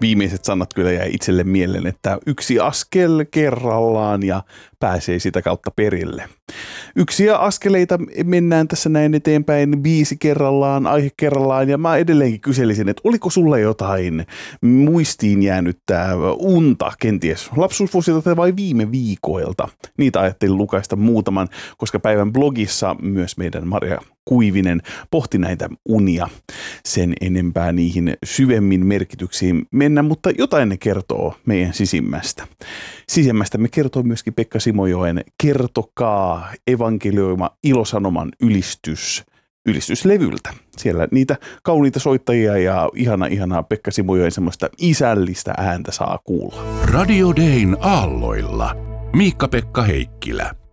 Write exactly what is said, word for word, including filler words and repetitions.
viimeiset sanat kyllä jäi itselle mieleen, että yksi askel kerrallaan ja pääsee sitä kautta perille. Yksi askeleita mennään tässä näin eteenpäin, viisi kerrallaan, aihe kerrallaan, ja mä edelleenkin kyselisin, että oliko sulla jotain muistiin jäänyttä unta kenties lapsuusvuosilta vai viime viikoilta? Niitä ajattelin lukaista muutaman, koska päivän blogissa myös meidän Maria Kuivinen pohti näitä unia. Sen enempää niihin syvemmin merkityksiin mennä, mutta jotain ne kertoo meidän sisimmästä. Sisimmästä me kertoo myöskin Pekka Simojoen Kertokaa evankelioima ilosanoman ylistys ylistyslevyltä. Siellä niitä kauniita soittajia ja ihana, ihanaa Pekka Simojoen semmoista isällistä ääntä saa kuulla. Radio Dayn aalloilla. Miikka-Pekka Heikkilä.